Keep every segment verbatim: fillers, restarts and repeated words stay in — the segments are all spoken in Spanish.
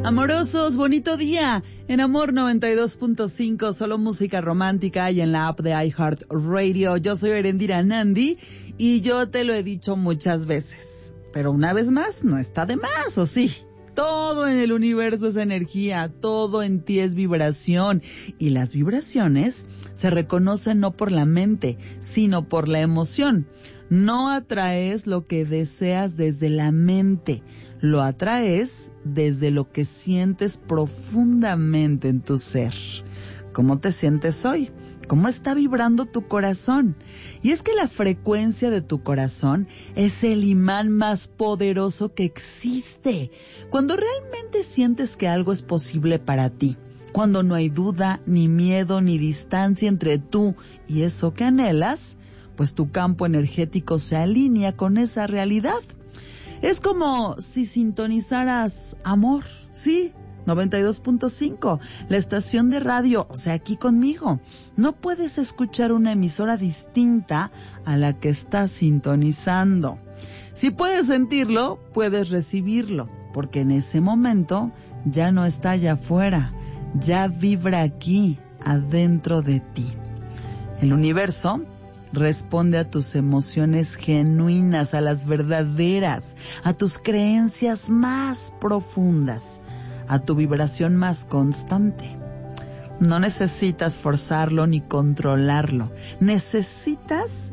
Amorosos, bonito día. En Amor noventa y dos punto cinco, solo música romántica y en la app de iHeartRadio. Yo soy Erendira Nandi y yo te lo he dicho muchas veces. Pero una vez más, no está de más, ¿o sí? Todo en el universo es energía, todo en ti es vibración. Y las vibraciones se reconocen no por la mente, sino por la emoción. No atraes lo que deseas desde la mente, lo atraes desde lo que sientes profundamente en tu ser. ¿Cómo te sientes hoy? ¿Cómo está vibrando tu corazón? Y es que la frecuencia de tu corazón es el imán más poderoso que existe. Cuando realmente sientes que algo es posible para ti, cuando no hay duda, ni miedo, ni distancia entre tú y eso que anhelas, pues tu campo energético se alinea con esa realidad. Es como si sintonizaras Amor, ¿sí? noventa y dos punto cinco, la estación de radio, o sea, aquí conmigo. No puedes escuchar una emisora distinta a la que estás sintonizando. Si puedes sentirlo, puedes recibirlo, porque en ese momento ya no está allá afuera, ya vibra aquí, adentro de ti. El universo responde a tus emociones genuinas, a las verdaderas, a tus creencias más profundas, a tu vibración más constante. No necesitas forzarlo ni controlarlo. Necesitas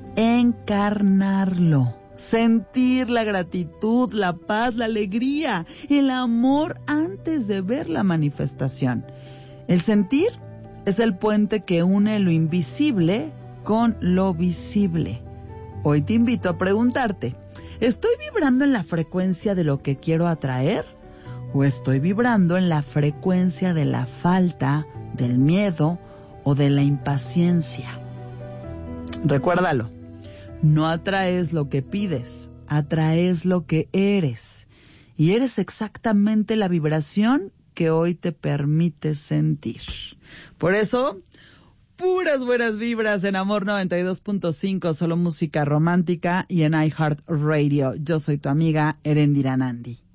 encarnarlo. Sentir la gratitud, la paz, la alegría, el amor antes de ver la manifestación. El sentir es el puente que une lo invisible con lo visible. Hoy te invito a preguntarte, ¿estoy vibrando en la frecuencia de lo que quiero atraer? ¿O estoy vibrando en la frecuencia de la falta, del miedo o de la impaciencia? Recuérdalo, no atraes lo que pides, atraes lo que eres. Y eres exactamente la vibración que hoy te permite sentir. Por eso, puras buenas vibras en Amor noventa y dos punto cinco, solo música romántica y en iHeartRadio. Yo soy tu amiga Erendira Nandi.